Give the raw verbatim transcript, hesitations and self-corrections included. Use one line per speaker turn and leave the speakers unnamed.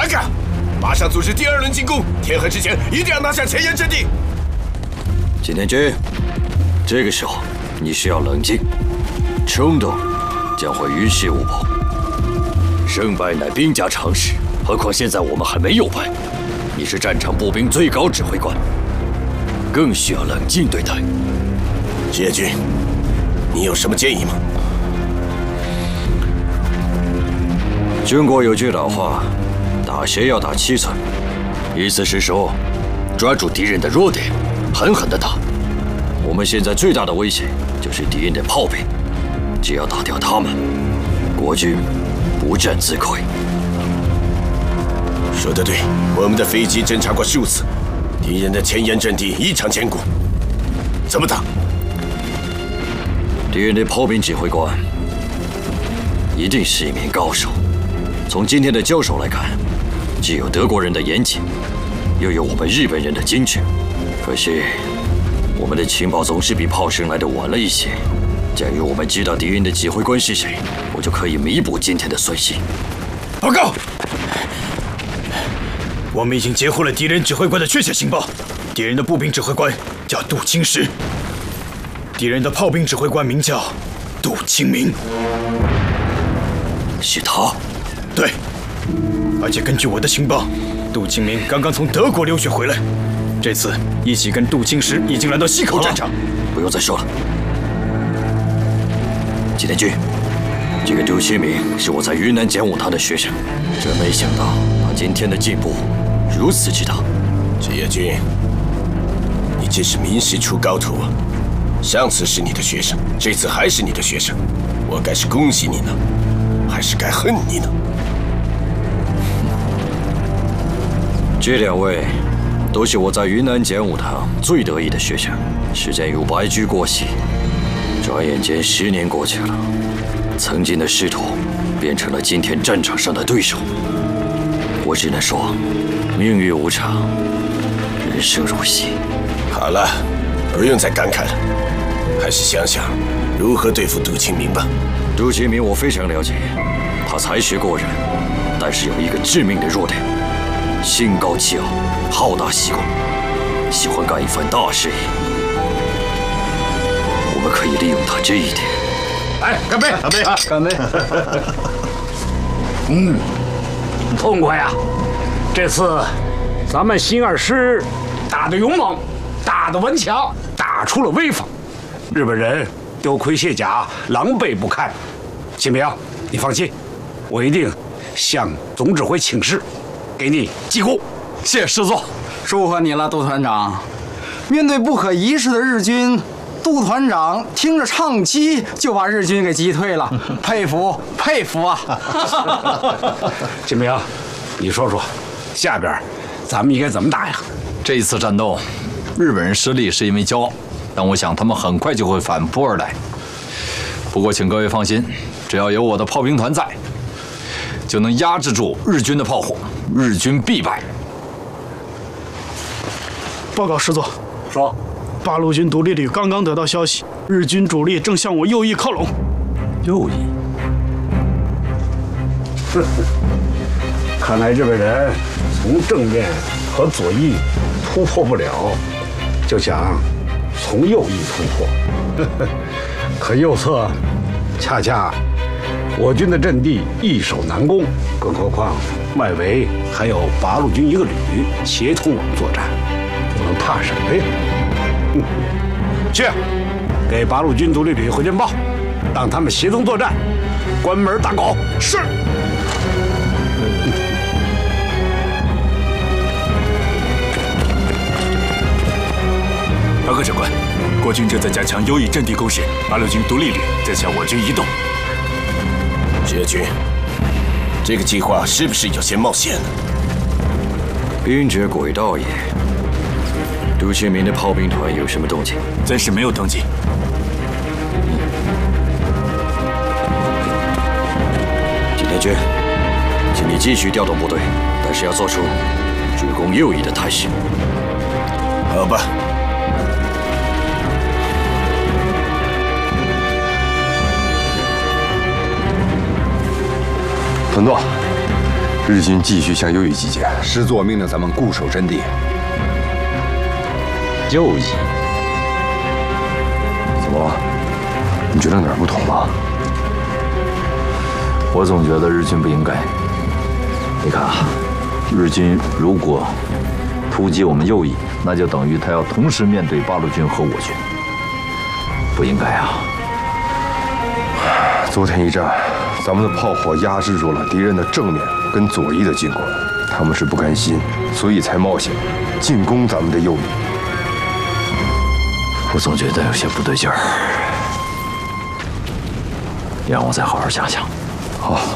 快看，马上组织第二轮进攻，天黑之前一定要拿下前沿阵地。
景天君，这个时候你需要冷静，冲动将会于事无补。胜败乃兵家常事，何况现在我们还没有败。你是战场步兵最高指挥官，更需要冷静对待。
职业军，你有什么建议吗？
中国有句老话，打谁要打七寸，意思是说，抓住敌人的弱点，狠狠地打。我们现在最大的威胁就是敌人的炮兵，只要打掉他们，国军不战自溃。
说得对，我们的飞机侦察过数次，敌人的前沿阵地异常坚固，怎么打？
敌人的炮兵指挥官一定是一名高手。从今天的交手来看，既有德国人的严谨，又有我们日本人的精致。可惜，我们的情报总是比炮声来的晚了一些。假如我们知道敌人的指挥官是谁，我就可以弥补今天的损失。
报告，我们已经截获了敌人指挥官的确切情报。敌人的步兵指挥官叫杜青石，敌人的炮兵指挥官名叫杜清明。
是他？
对，而且根据我的情报，杜清明刚刚从德国留学回来，这次一起跟杜青石已经来到西口战场。
不用再说了。景天君，这个杜清明是我在云南讲武堂的学生，真没想到他今天的进步如此之大。
职业军，你真是名师出高徒啊！上次是你的学生，这次还是你的学生，我该是恭喜你呢，还是该恨你呢？
这两位都是我在云南讲武堂最得意的学生，时间如白驹过隙，转眼间十年过去了，曾经的师徒变成了今天战场上的对手。我只能说，命运无常，人生如戏。
好了，不用再感慨了，还是想想如何对付杜清明吧。
杜清明我非常了解，他才学过人，但是有一个致命的弱点。心高气傲，好大喜功，喜欢干一番大事业。我们可以利用他这一点。
来，干杯！
干杯！啊、干杯！
嗯，痛快呀！这次咱们新二师打得勇猛，打得顽强，打出了威风，日本人丢盔卸甲，狼狈不堪。秦明，你放心，我一定向总指挥请示。给你记功，
谢谢师座，祝贺你了，杜团长。面对不可一世的日军，杜团长听着唱击就把日军给击退了，佩服佩服啊！
金明，你说说，下边咱们应该怎么打呀？
这一次战斗，日本人失利是因为骄傲，但我想他们很快就会反扑而来。不过请各位放心，只要有我的炮兵团在，就能压制住日军的炮火。日军必败。
报告师座，
说，
八路军独立旅刚刚得到消息，日军主力正向我右翼靠拢。
右翼？看来日本人从正面和左翼突破不了，就想从右翼突破。可右侧恰恰我军的阵地易守难攻，更何况外围还有八路军一个旅协同我们作战，我们怕什么呀？嗯、去，给八路军独立旅回电报，让他们协同作战，关门打狗。是。
报告长官，国军正在加强右翼阵地攻势，八路军独立旅正向我军移动。
职业军，这个计划是不是有些冒险呢？
兵者诡道也。杜清明的炮兵团有什么动静？
暂时没有动静。
景天君，请你继续调动部队，但是要做出主攻右翼的态势。
好吧。
屯座， 日军继续向右翼集结，师座命令咱们固守阵地。
右翼？
怎么了？你觉得哪儿不同吗？
我总觉得日军不应该。你看啊，日军如果突击我们右翼，那就等于他要同时面对八路军和我军，不应该啊。
昨天一战，咱们的炮火压制住了敌人的正面跟左翼的进攻，他们是不甘心，所以才冒险进攻咱们的右翼。
我总觉得有些不对劲儿，你让我再好好想想。
好。